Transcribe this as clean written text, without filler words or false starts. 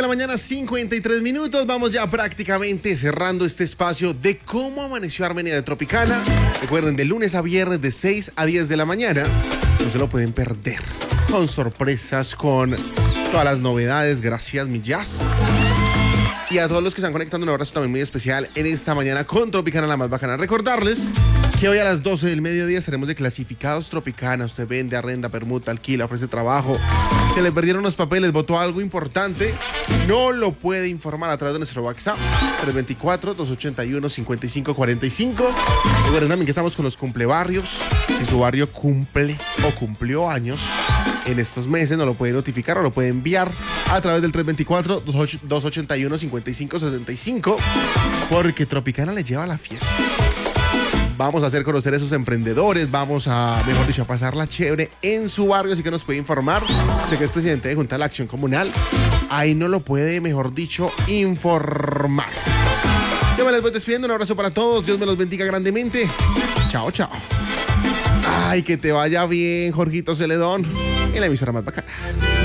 mañana, 53 minutos. Vamos ya prácticamente cerrando este espacio de cómo amaneció Armenia de Tropicana. Recuerden, de lunes a viernes de 6 a 10 de la mañana. No se lo pueden perder. Con sorpresas, con todas las novedades. Gracias, mi jazz. Y a todos los que están conectando, un abrazo también muy especial en esta mañana con Tropicana, la más bacana. Recordarles que hoy a las 12 del mediodía estaremos de clasificados Tropicana. Usted vende, arrenda, permuta, alquila, ofrece trabajo. Se le perdieron los papeles, votó algo importante. No lo puede informar a través de nuestro WhatsApp 324-281-5545. Recuerden también que estamos con los cumplebarrios. Si su barrio cumple o cumplió años en estos meses, nos lo puede notificar o lo puede enviar a través del 324-281-5575, porque Tropicana le lleva la fiesta. Vamos a hacer conocer a esos emprendedores, vamos a, mejor dicho, a pasarla chévere en su barrio, así que nos puede informar. Usted que es presidente de Junta de la Acción Comunal, ahí no lo puede, mejor dicho, informar. Yo me les voy despidiendo, un abrazo para todos, Dios me los bendiga grandemente. Chao, chao. Ay, que te vaya bien, Jorgito Celedón, en la emisora más bacana.